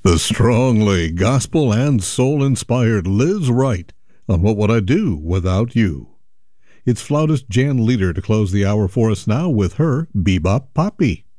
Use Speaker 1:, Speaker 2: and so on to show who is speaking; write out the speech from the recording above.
Speaker 1: The strongly gospel and soul-inspired Liz Wright on What Would I Do Without You? It's flautist Jan Leader to close the hour for us now with her Bebop Poppy.